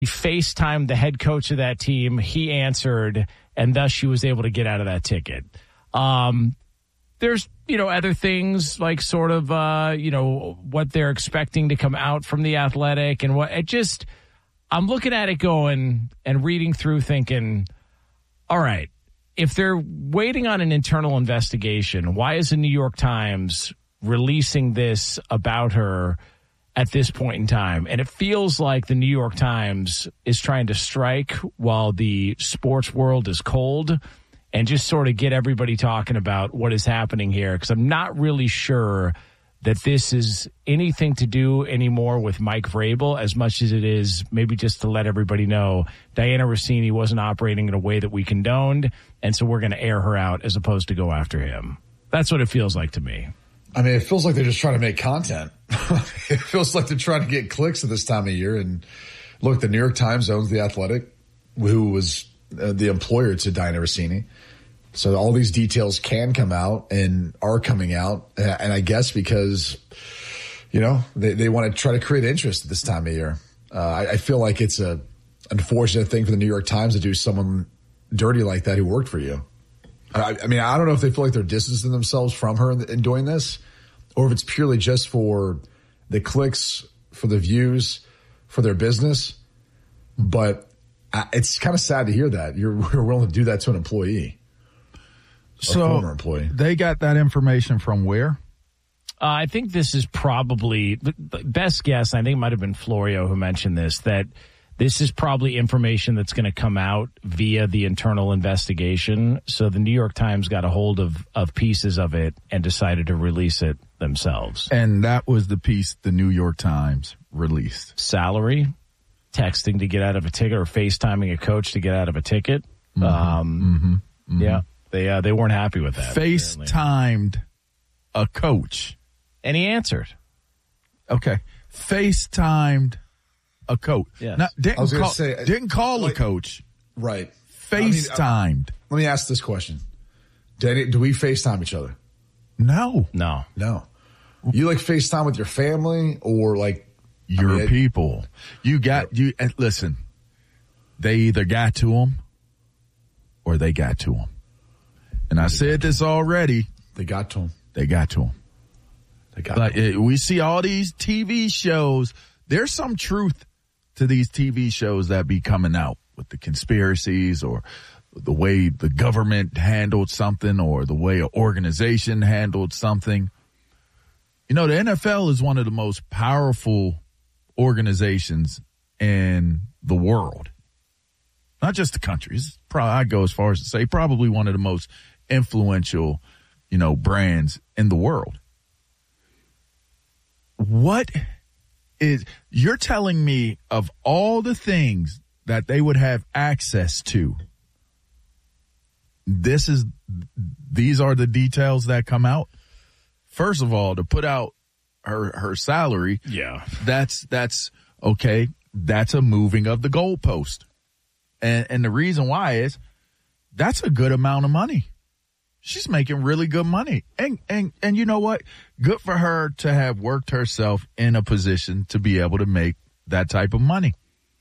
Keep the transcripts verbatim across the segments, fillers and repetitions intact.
He FaceTimed the head coach of that team. He answered, and thus she was able to get out of that ticket. Um, there's, you know, other things like sort of, uh, you know, what they're expecting to come out from The Athletic and what it just, I'm looking at it going and reading through thinking, all right, if they're waiting on an internal investigation, why is the New York Times releasing this about her at this point in time? And it feels like the New York Times is trying to strike while the sports world is cold and just sort of get everybody talking about what is happening here. Because I'm not really sure that this is anything to do anymore with Mike Vrabel as much as it is maybe just to let everybody know Diana Rossini wasn't operating in a way that we condoned, and so we're going to air her out as opposed to go after him. That's what it feels like to me. I mean, it feels like they're just trying to make content. It feels like they're trying to get clicks at this time of year. And look, the New York Times owns The Athletic, who was uh, the employer to Diana Rossini. So all these details can come out and are coming out. And I guess because, you know, they, they want to try to create interest at this time of year. Uh, I, I feel like it's a unfortunate thing for the New York Times to do someone dirty like that who worked for you. I, I mean, I don't know if they feel like they're distancing themselves from her in, in doing this, or if it's purely just for the clicks, for the views, for their business. But I, it's kind of sad to hear that you're, you're willing to do that to an employee. So they got that information from where? Uh, I think this is probably the best guess. I think it might have been Florio who mentioned this, that this is probably information that's going to come out via the internal investigation. So the New York Times got a hold of, of pieces of it and decided to release it themselves. And that was the piece the New York Times released. Salary, texting to get out of a ticket, or FaceTiming a coach to get out of a ticket. Mm-hmm. Um, mm-hmm. Mm-hmm. Yeah. They uh, they weren't happy with that. FaceTimed a coach. And he answered. Okay. FaceTimed a coach. Yes. Now, didn't, I was gonna call, say, didn't call like, a coach. Right. FaceTimed. I mean, I, let me ask this question. Danny, do we FaceTime each other? No. No. No. You like FaceTime with your family or like your I mean, people? You got, you, and listen, they either got to them or they got to them. And I said this already. They got to him. They got to him. They got like, to him. We see all these T V shows. There's some truth to these T V shows that be coming out with the conspiracies or the way the government handled something or the way an organization handled something. You know, the N F L is one of the most powerful organizations in the world. Not just the country. It's probably, I go as far as to say probably one of the most influential, you know, brands in the world. What is, you're telling me of all the things that they would have access to, this is, these are the details that come out? First of all, to put out her, her salary. Yeah. That's, that's okay. That's a moving of the goalpost. And, and the reason why is that's a good amount of money. She's making really good money. And, and, and you know what? Good for her to have worked herself in a position to be able to make that type of money.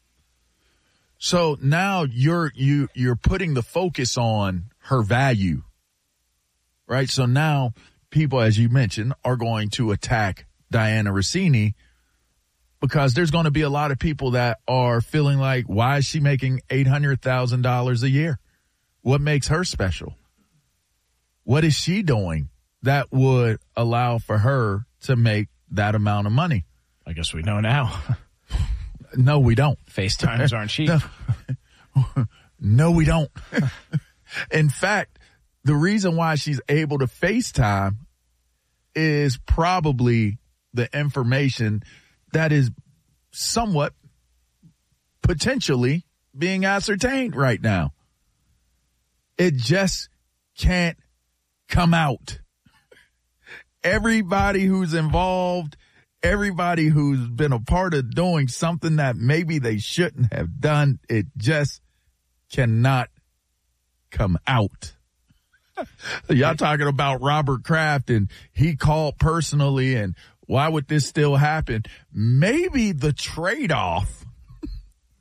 So now you're, you, you're putting the focus on her value, right? So now people, as you mentioned, are going to attack Diana Rossini because there's going to be a lot of people that are feeling like, why is she making eight hundred thousand dollars a year? What makes her special? What is she doing that would allow for her to make that amount of money? I guess we know now. No, we don't. FaceTimes aren't cheap. No, no we don't. In fact, the reason why she's able to FaceTime is probably the information that is somewhat potentially being ascertained right now. It just can't come out. Everybody who's involved, everybody who's been a part of doing something that maybe they shouldn't have done, it just cannot come out. Y'all talking about Robert Kraft and he called personally and why would this still happen? Maybe the trade-off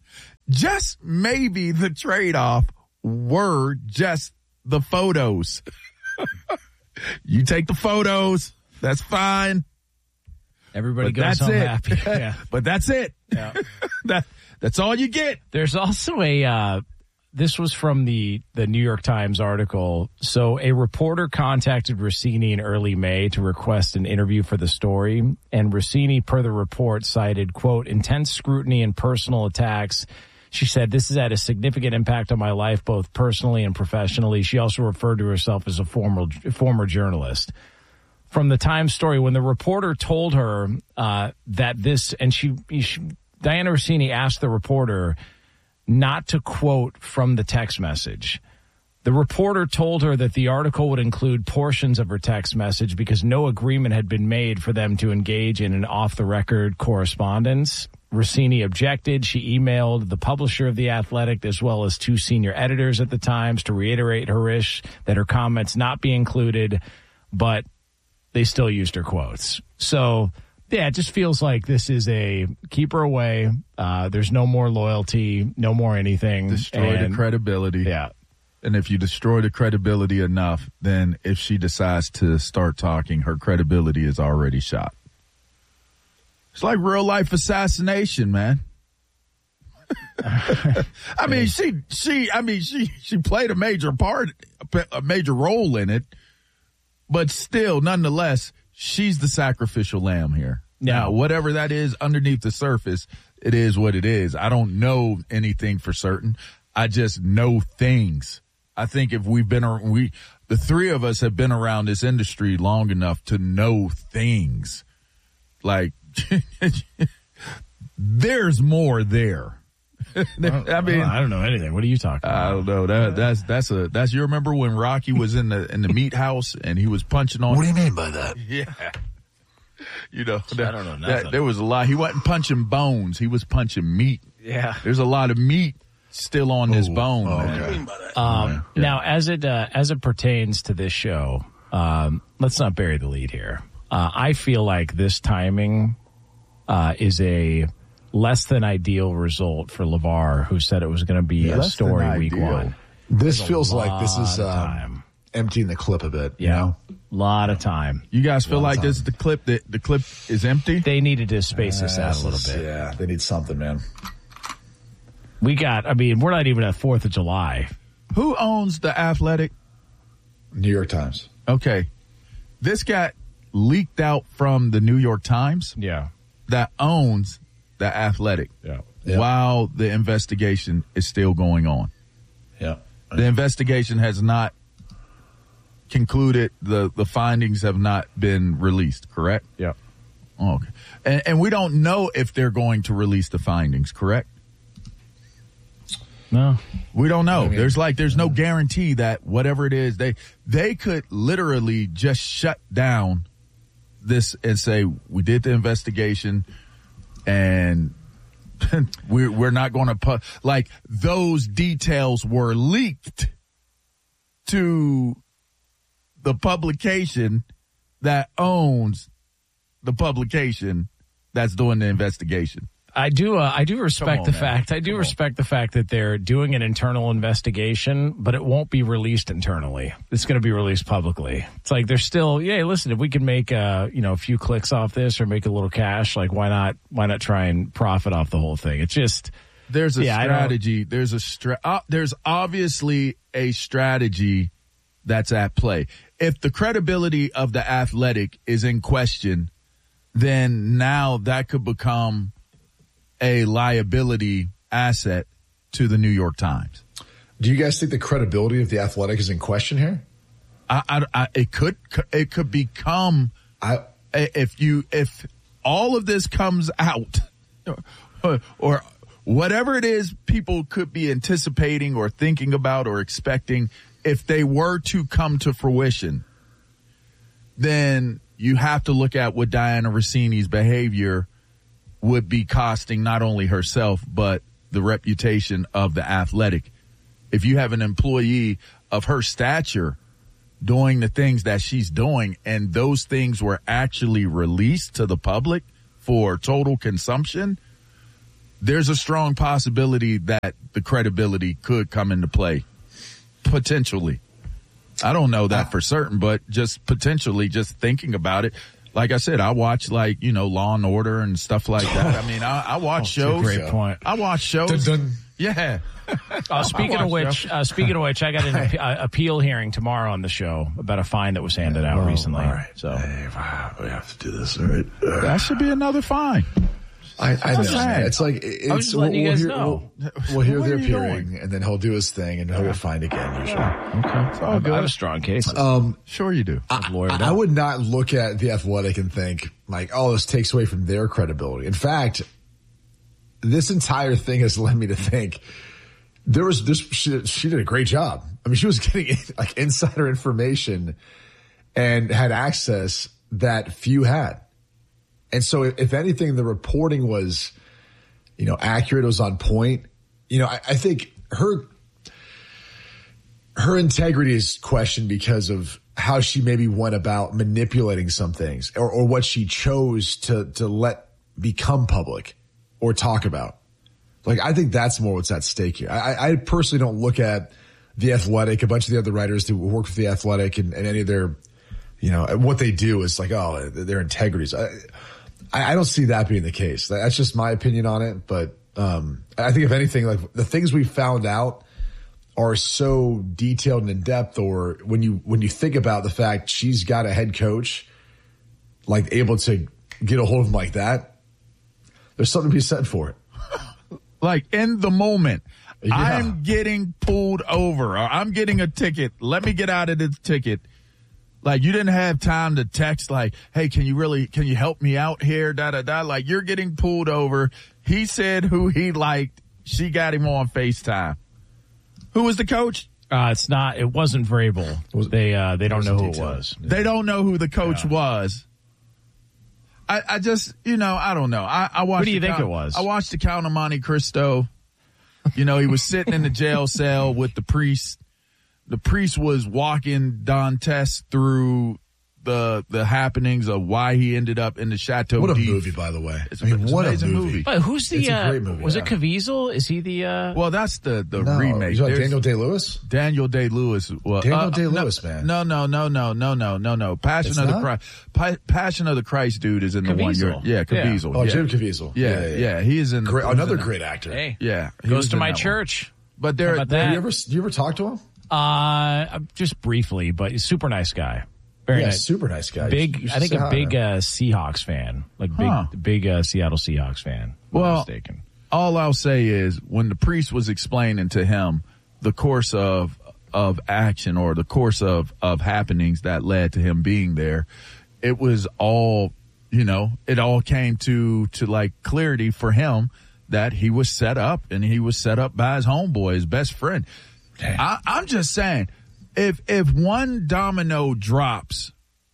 just maybe the trade-off were just the photos. You take the photos, that's fine. Everybody But goes that's home it. happy. Yeah. But that's it. Yeah. that, that's all you get. There's also a, uh, this was from the, the New York Times article. So a reporter contacted Rossini in early May to request an interview for the story. And Rossini, per the report, cited, quote, intense scrutiny and personal attacks. She said, this has had a significant impact on my life, both personally and professionally. She also referred to herself as a former, former journalist. From the Times story, when the reporter told her uh, that this, and she, she, Diana Rossini asked the reporter not to quote from the text message. The reporter told her that the article would include portions of her text message because no agreement had been made for them to engage in an off-the-record correspondence. Rossini objected. She emailed the publisher of The Athletic as well as two senior editors at the Times to reiterate her wish that her comments not be included, but they still used her quotes. So, yeah, it just feels like this is a keep her away. Uh, there's no more loyalty, no more anything. Destroy and, the credibility. Yeah. And if you destroy the credibility enough, then if she decides to start talking, her credibility is already shot. It's like real life assassination, man. I mean, she, she, I mean, she, she played a major part, a major role in it, but still, nonetheless, she's the sacrificial lamb here. Yeah. Now, whatever that is underneath the surface, it is what it is. I don't know anything for certain. I just know things. I think if we've been, we, the three of us have been around this industry long enough to know things. Like, there's more there. I mean, I don't know anything. What are you talking about? I don't know. That that's that's a that's you remember when Rocky was in the in the meat house and he was punching on. What do you mean by that? Yeah. You know, that, I don't know nothing. That, there was a lot. He wasn't punching bones. He was punching meat. Yeah. There's a lot of meat still on this Ooh. bone. Oh, man. okay. Um, Yeah. Now, as it uh, as it pertains to this show, um, let's not bury the lead here. Uh, I feel like this timing uh, is a less than ideal result for LeVar, who said it was going to be Yeah, a less story than week ideal. one. This a feels like this is lot of um, time. emptying the clip a bit. Yeah, You know? lot of time. You guys feel Long like time. this is the clip that the clip is empty? They needed to space this out a little bit. Yeah, they need something, man. We got. I mean, we're not even at Fourth of July. Who owns the Athletic? New York Times. Okay, this got leaked out from the New York Times Yeah, that owns the Athletic. yeah. Yeah. While the investigation is still going on. Yeah. The investigation has not concluded. The, the findings have not been released, correct? Yeah. Oh, okay. And, and we don't know if they're going to release the findings, correct? No. We don't know. mean, there's like, there's no guarantee that whatever it is, they, they could literally just shut down this and say, we did the investigation and we're, we're not going to put, like, those details were leaked to the publication that owns the publication that's doing the investigation. I do. Uh, I do respect on, the man. fact. I do Come respect the fact that they're doing an internal investigation, but it won't be released internally. It's going to be released publicly. It's like they're still. Yeah, listen. If we can make uh, you know, a few clicks off this or make a little cash, like why not? Why not try and profit off the whole thing? It's just. There's a Yeah, I don't- strategy. There's a stra- uh, There's obviously a strategy that's at play. If the credibility of the Athletic is in question, then now that could become a liability asset to the New York Times. Do you guys think the credibility of the Athletic is in question here? I, I, I, it could, it could become, I if you, if all of this comes out or, or whatever it is people could be anticipating or thinking about or expecting, if they were to come to fruition, then you have to look at what Diana Rossini's behavior would be costing not only herself, but the reputation of the Athletic. If you have an employee of her stature doing the things that she's doing and those things were actually released to the public for total consumption, there's a strong possibility that the credibility could come into play. Potentially. I don't know that for certain, but just potentially just thinking about it. Like I said, I watch like, you know, Law and Order and stuff like that. I mean, I, I watch oh, shows. Great point. I watch shows. Dun, dun. Yeah. Uh, speaking of which, uh, speaking of which, I got an ap- uh, appeal hearing tomorrow on the show about a fine that was handed out Oh, recently. all right. So Hey, wow, we have to do this, all right? Uh, That should be another fine. I, I know, saying. man. It's like it's. I was just letting you we'll guys hear, know. We'll, we'll hear What the are you appearing, and then he'll do his thing, and he'll get fined again. Usually, Okay. It's all I good. have a strong case. um, Sure you do. I, lawyered I up. would not look at the Athletic and think like, oh, this takes away from their credibility. In fact, this entire thing has led me to think there was this. She, she did a great job. I mean, she was getting like insider information and had access that few had. And so, if anything, the reporting was, you know, accurate. It was on point. You know, I, I think her her integrity is questioned because of how she maybe went about manipulating some things, or, or what she chose to to let become public or talk about. Like, I think that's more what's at stake here. I, I personally don't look at the Athletic, a bunch of the other writers who work for the Athletic, and, and any of their, you know, what they do is like, oh, their integrities. I, I don't see that being the case. That's just my opinion on it. But um, I think if anything, like the things we found out are so detailed and in depth, or when you when you think about the fact she's got a head coach, like able to get a hold of him like that, there's something to be said for it. Like in the moment, Yeah. I'm getting pulled over, or I'm getting a ticket. Let me get out of this ticket. Like, you didn't have time to text like, hey, can you really, can you help me out here? Da, da, da. Like, you're getting pulled over. He said who he liked. She got him on FaceTime. Who was the coach? Uh, it's not. It wasn't Vrabel. They uh, they don't know who it detailed. was. They don't know who the coach Yeah. was. I, I just, you know, I don't know. I, I watched. Who do you the think Count- it was? I watched the Count of Monte Cristo. You know, he was sitting in the jail cell with the priest. The priest was walking Dantes through the the happenings of why he ended up in the Chateau What a d'If. movie, by the way. It's I mean, a- it's what an a amazing movie. movie. But who's the? It's a uh, great movie, was yeah. it Caviezel? Is he the? Uh, Well, that's the the No, remake. you like There's- Daniel Day-Lewis? Daniel Day-Lewis. Well, Daniel uh, Day-Lewis, no, man. No, no, no, no, no, no, no, no. Passion It's of the not? Christ. Pa- Passion of the Christ dude is in the one you're. Caviezel. Yeah, Yeah. Caviezel. Oh, yeah. Jim Caviezel. Yeah, yeah, he is in. Great, he's another in- great actor. hey, Yeah, he goes was to in my that one. church. But there, How about there that? You ever, you ever talk to him? Uh, just briefly, but he's a super nice guy. Very Yeah, nice. super nice guy. You Big, should I think say a hi, big man. uh, Seahawks fan, like big, Huh. big uh, Seattle Seahawks fan. If I'm not Well, mistaken. all I'll say is when the priest was explaining to him the course of of action or the course of of happenings that led to him being there, it was all, you know, it all came to to like clarity for him that he was set up, and he was set up by his homeboy, his best friend. I, I'm just saying, if if one domino drops,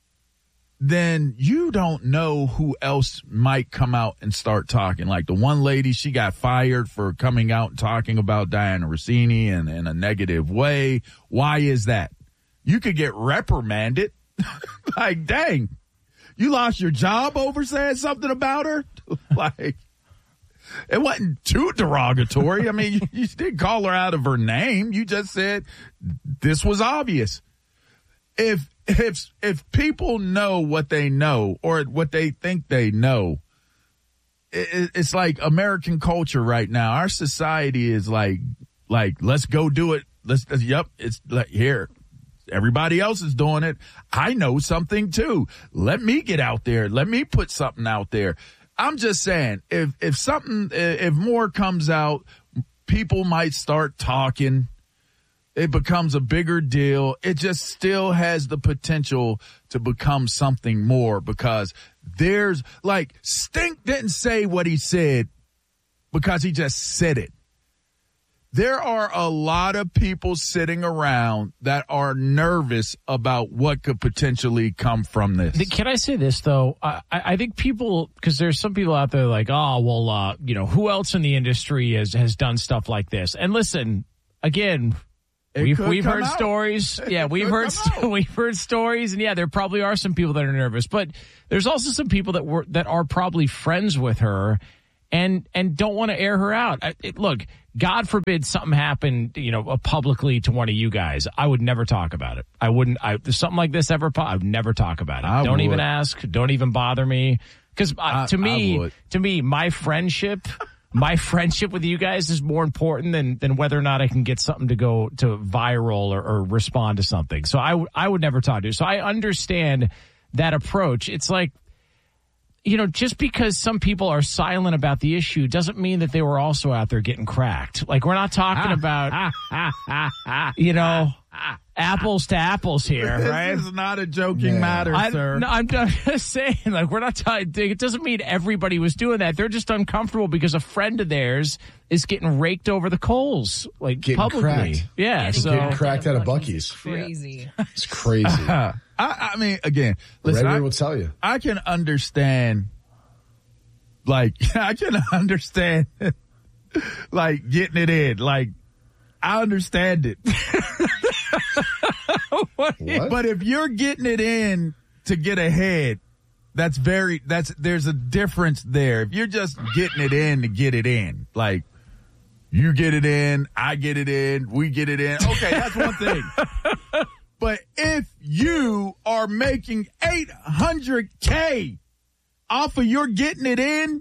then you don't know who else might come out and start talking. Like the one lady, she got fired for coming out and talking about Diana Rossini in, in a negative way. Why is that? You could get reprimanded. Like, dang, you lost your job over saying something about her? Like, it wasn't too derogatory. I mean, you, you didn't call her out of her name. You just said this was obvious. If if if people know what they know or what they think they know, it, it's like American culture right now. Our society is like like let's go do it. Let's yep. It's like here. Everybody else is doing it. I know something too. Let me get out there. Let me put something out there. I'm just saying, if if something, if more comes out, people might start talking. It becomes a bigger deal. It just still has the potential to become something more because there's like Stink didn't say what he said because he just said it. There are a lot of people sitting around that are nervous about what could potentially come from this. Can I say this though? I, I think people, because there's some people out there like, oh well, uh, you know, who else in the industry has has done stuff like this? And listen, again, It we've could we've come heard out. stories. Yeah, It we've could heard come st- out. we've heard stories, and yeah, there probably are some people that are nervous, but there's also some people that were that are probably friends with her. and and don't want to air her out. I, it, look, God forbid something happened, you know, publicly to one of you guys. I would never talk about it. I wouldn't. I, if something like this ever, I would never talk about it. I don't would. even ask. Don't even bother me. Because uh, to me, to me, my friendship, my friendship with you guys is more important than than whether or not I can get something to go to viral or, or respond to something. So I, w- I would never talk to you. So I understand that approach. It's like, you know, just because some people are silent about the issue doesn't mean that they were also out there getting cracked. Like, we're not talking about, you know, apples to apples here, this right? This is not a joking yeah. matter, I, sir. No, I'm just saying, like, we're not talking, it doesn't mean everybody was doing that. They're just uncomfortable because a friend of theirs is getting raked over the coals, like, getting publicly. Cracked. Yeah. Getting so getting cracked out of Buc-ee's. Crazy. It's crazy. I, I mean, again, listen, Regular I, will tell you. I can understand, like, I can understand, like, getting it in. Like, I understand it. What? But if you're getting it in to get ahead, that's very, that's, there's a difference there. If you're just getting it in to get it in, like, you get it in, I get it in, we get it in. Okay, that's one thing. But if you are making eight hundred K off of your getting it in,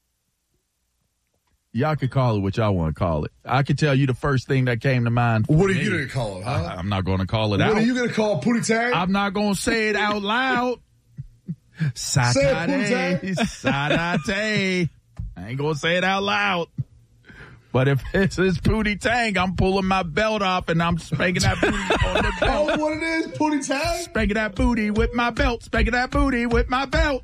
y'all could call it what y'all want to call it. I can tell you the first thing that came to mind. What are me. you going to call it, huh? I, I'm not going to call it what out. What are you going to call Pootie Tang? I'm not going to say it out loud. Say it, Pootie Satate. I ain't going to say it out loud. But if it's, it's Pootie Tang, I'm pulling my belt off and I'm spanking that booty on the belt. Oh, what it is, Pootie Tang? Spanking that booty with my belt. Spanking that booty with my belt.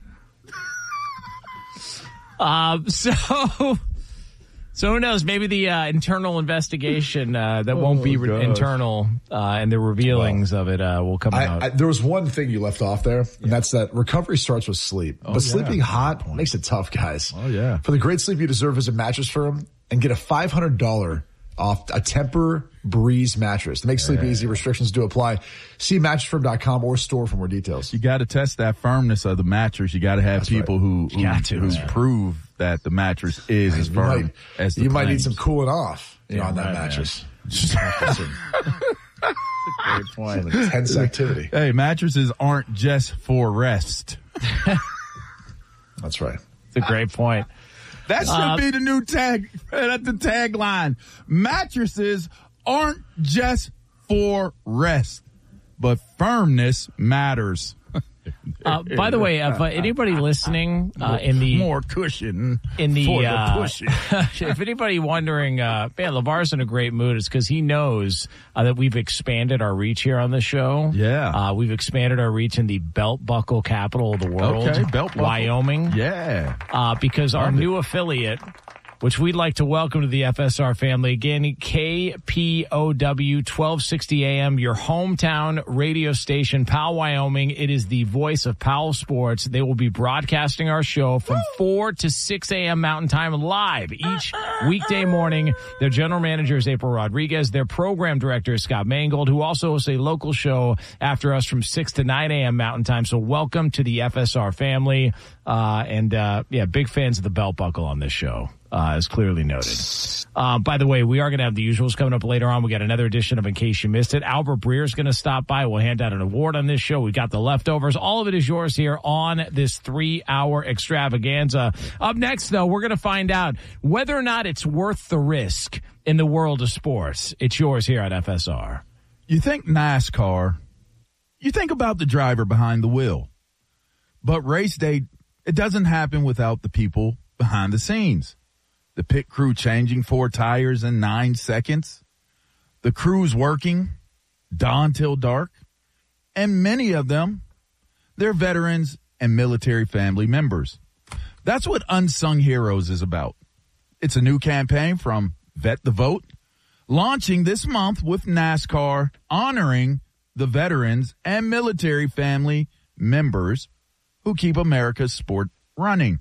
Um, so, so who knows? Maybe the uh, internal investigation uh, that won't Oh, be re- gosh. internal uh, and the revealings well, of it uh, will come I, out. I, there was one thing you left off there, and that's that recovery starts with sleep. Oh, but yeah. sleeping hot makes it tough, guys. Oh, yeah. For the great sleep you deserve, visit Mattress Firm and get a five hundred dollars off a Tempur Breeze mattress. To make sleep Yeah. easy, restrictions do apply. See mattress firm dot com or store for more details. You got to test that firmness of the mattress. You got to have That's people right. who, who, got to, who man. prove that the mattress is as You firm might, as the you might need claims. some cooling off you know, Yeah, on that right, mattress. Great point. Intense activity. Hey, mattresses aren't just for rest. That's right. It's a great point. That should Uh, be the new tag, the tagline. Mattresses aren't just for rest, but firmness matters. Uh, by the way, if uh, anybody listening uh, in the more cushion in the, for the uh, pushing. if anybody wondering, uh, man, LeVar's in a great mood. It's because he knows uh, that we've expanded our reach here on the show. Yeah. uh, we've expanded our reach in the belt buckle capital of the world, Okay, belt buckle. Wyoming. Yeah. Uh, because our Love it. new affiliate, which we'd like to welcome to the F S R family. Again, K P O W twelve sixty A M, your hometown radio station, Powell, Wyoming. It is the voice of Powell Sports. They will be broadcasting our show from four to six A M Mountain Time live each weekday morning. Their general manager is April Rodriguez. Their program director is Scott Mangold, who also hosts a local show after us from six to nine A M Mountain Time. So welcome to the F S R family. Uh, and, uh, yeah, big fans of the belt buckle on this show. Uh, as clearly noted. Uh, by the way, we are going to have the usuals coming up later on. We got another edition of In Case You Missed It. Albert Breer is going to stop by. We'll hand out an award on this show. We got the leftovers. All of it is yours here on this three-hour extravaganza. Up next, though, we're going to find out whether or not it's worth the risk in the world of sports. It's yours here at F S R. You think NASCAR, you think about the driver behind the wheel. But race day, it doesn't happen without the people behind the scenes. The pit crew changing four tires in nine seconds. The crew's working dawn till dark. And many of them, they're veterans and military family members. That's what Unsung Heroes is about. It's a new campaign from Vet the Vote, launching this month with NASCAR, honoring the veterans and military family members who keep America's sport running.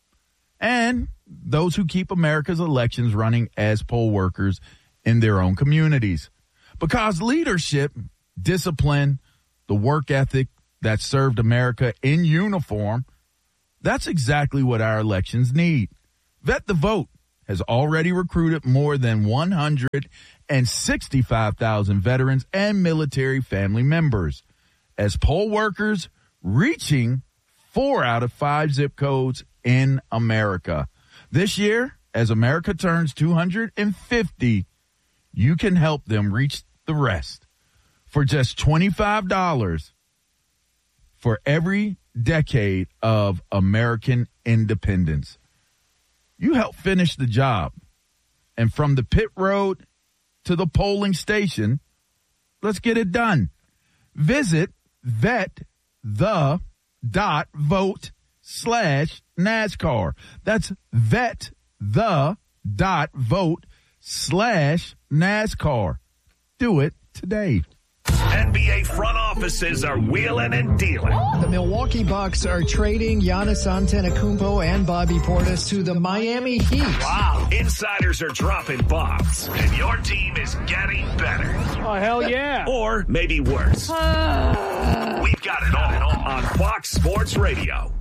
And those who keep America's elections running as poll workers in their own communities. Because leadership, discipline, the work ethic that served America in uniform, that's exactly what our elections need. Vet the Vote has already recruited more than one hundred sixty-five thousand veterans and military family members as poll workers, reaching four out of five zip codes in America. This year, as America turns two hundred fifty, you can help them reach the rest for just twenty-five dollars for every decade of American independence. You help finish the job. And from the pit road to the polling station, let's get it done. Visit vet the dot vote slash NASCAR. That's vet the dot vote slash NASCAR. Do it today. N B A front offices are wheeling and dealing. The Milwaukee Bucks are trading Giannis Antetokounmpo and Bobby Portis to the Miami Heat. Wow. Insiders are dropping bombs, and your team is getting better. Oh, hell yeah. Or maybe worse. Uh... We've got it all on Fox Sports Radio.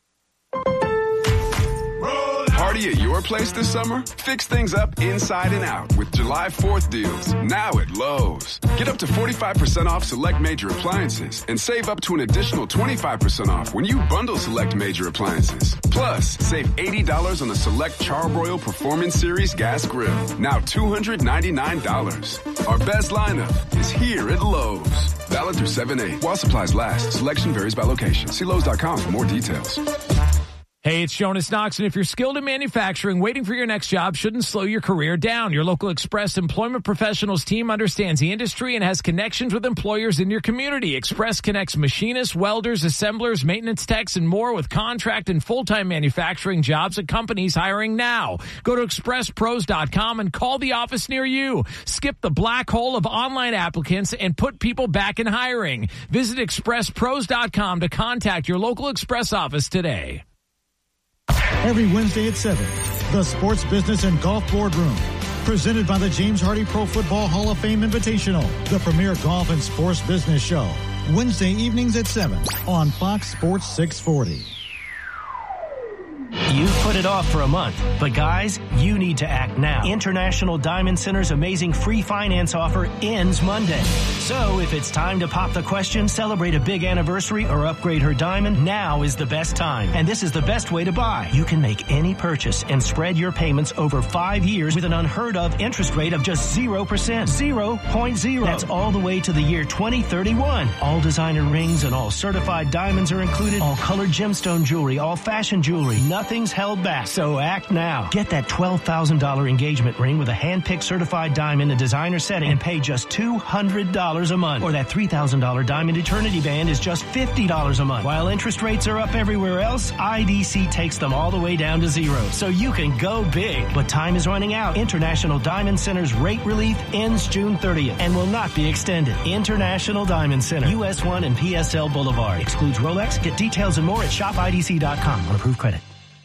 Party at your place this summer? Fix things up inside and out with July fourth deals now at Lowe's. Get up to forty-five percent off select major appliances and save up to an additional twenty-five percent off when you bundle select major appliances. Plus, save eighty dollars on the select Charbroil Performance Series gas grill, now two hundred ninety-nine dollars. Our best lineup is here at Lowe's. Valid through seven eight. While supplies last, selection varies by location. See Lowe's dot com for more details. Hey, it's Jonas Knox, and if you're skilled in manufacturing, waiting for your next job shouldn't slow your career down. Your local Express Employment Professionals team understands the industry and has connections with employers in your community. Express connects machinists, welders, assemblers, maintenance techs, and more with contract and full-time manufacturing jobs at companies hiring now. Go to express pros dot com and call the office near you. Skip the black hole of online applicants and put people back in hiring. Visit express pros dot com to contact your local Express office today. Every Wednesday at seven, the Sports Business and Golf Boardroom, presented by the James Hardy Pro Football Hall of Fame Invitational, the premier golf and sports business show. Wednesday evenings at seven on Fox Sports six forty. You've put it off for a month, but guys, you need to act now. International Diamond Center's amazing free finance offer ends Monday. So if it's time to pop the question, celebrate a big anniversary, or upgrade her diamond, now is the best time. And this is the best way to buy. You can make any purchase and spread your payments over five years with an unheard of interest rate of just zero percent. zero point zero. That's all the way to the year twenty thirty-one. All designer rings and all certified diamonds are included. All colored gemstone jewelry, all fashion jewelry. Nothing's held back. So act now. Get that twelve thousand dollars engagement ring with a hand-picked certified diamond in designer setting and pay just two hundred dollars a month. Or that three thousand dollars diamond eternity band is just fifty dollars a month. While interest rates are up everywhere else, I D C takes them all the way down to zero. So you can go big. But time is running out. International Diamond Center's rate relief ends June thirtieth and will not be extended. International Diamond Center, U S one and P S L Boulevard. Excludes Rolex. Get details and more at shop I D C dot com on approved credit.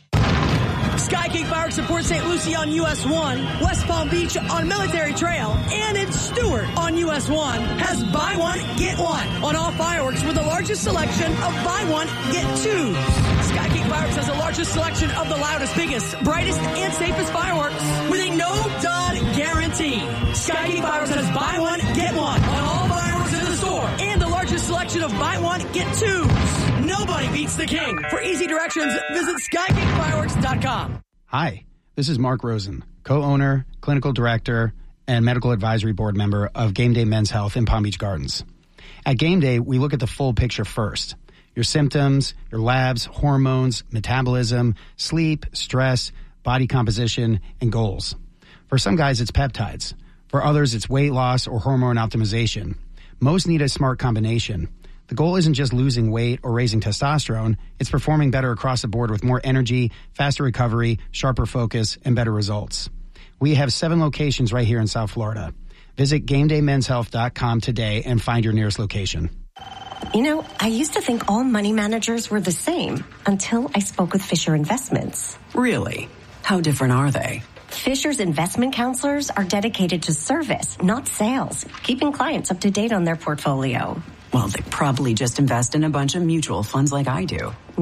Sky King Fireworks in Port Saint Lucie on U S one, West Palm Beach on Military Trail, and in Stewart on U S one has buy one, get one on all fireworks with the largest selection of buy one, get two. Sky King Fireworks has the largest selection of the loudest, biggest, brightest, and safest fireworks with a no-dud guarantee. Sky King Fireworks has buy one, get one on all fireworks in the store, and the largest selection of buy one, get two. Nobody beats the king. For easy directions, visit sky king fireworks dot com. Hi, this is Mark Rosen, co-owner, clinical director, and medical advisory board member of Game Day Men's Health in Palm Beach Gardens. At Game Day, we look at the full picture first. Your symptoms, your labs, hormones, metabolism, sleep, stress, body composition, and goals. For some guys, it's peptides. For others, it's weight loss or hormone optimization. Most need a smart combination. The goal isn't just losing weight or raising testosterone. It's performing better across the board with more energy, faster recovery, sharper focus, and better results. We have seven locations right here in South Florida. Visit game day men's health dot com today and find your nearest location. You know, I used to think all money managers were the same until I spoke with Fisher Investments. Really? How different are they? Fisher's investment counselors are dedicated to service, not sales, keeping clients up to date on their portfolio. Well, they probably just invest in a bunch of mutual funds like I do. Nope.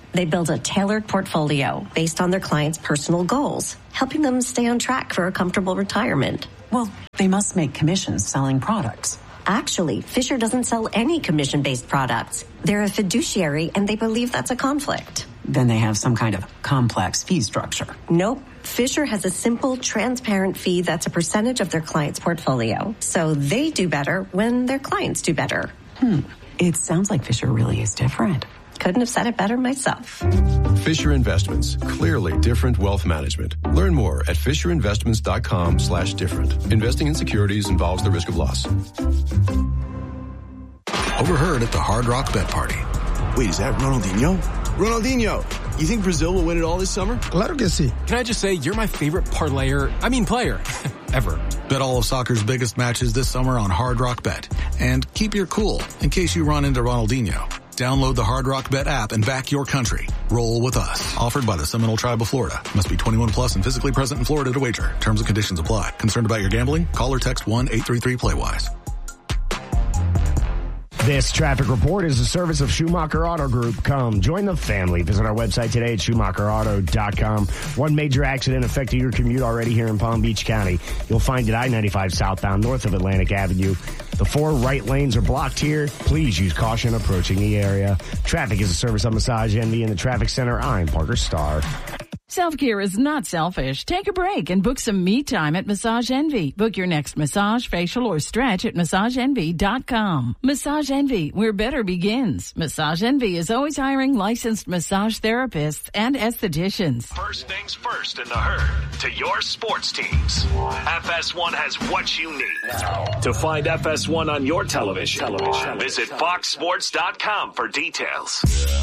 They build a tailored portfolio based on their clients' personal goals, helping them stay on track for a comfortable retirement. Well, they must make commissions selling products. Actually, Fisher doesn't sell any commission-based products. They're a fiduciary, and they believe that's a conflict. Then they have some kind of complex fee structure. Nope. Fisher has a simple, transparent fee that's a percentage of their client's portfolio. So they do better when their clients do better. Hmm. It sounds like Fisher really is different. Couldn't have said it better myself. Fisher Investments. Clearly different wealth management. Learn more at FisherInvestments.com slash different. Investing in securities involves the risk of loss. Overheard at the Hard Rock Bet Party. Wait, is that Ronaldinho? Ronaldinho, you think Brazil will win it all this summer? Claro que sí. Can I just say, you're my favorite parlayer, I mean player, ever. Bet all of soccer's biggest matches this summer on Hard Rock Bet. And keep your cool in case you run into Ronaldinho. Download the Hard Rock Bet app and back your country. Roll with us. Offered by the Seminole Tribe of Florida. Must be twenty-one plus and physically present in Florida to wager. Terms and conditions apply. Concerned about your gambling? Call or text one eight three three play wise. This traffic report is a service of Schumacher Auto Group. Come join the family. Visit our website today at Schumacher Auto dot com. One major accident affecting your commute already here in Palm Beach County. You'll find it I ninety-five southbound north of Atlantic Avenue. The four right lanes are blocked here. Please use caution approaching the area. Traffic is a service of Massage Envy in the Traffic Center. I'm Parker Starr. Self-care is not selfish. Take a break and book some me time at Massage Envy. Book your next massage, facial, or stretch at Massage Envy dot com. Massage Envy, where better begins. Massage Envy is always hiring licensed massage therapists and estheticians. First things first in the herd to your sports teams. F S one has what you need. Now, to find F S one on your television, television. visit Fox Sports dot com for details.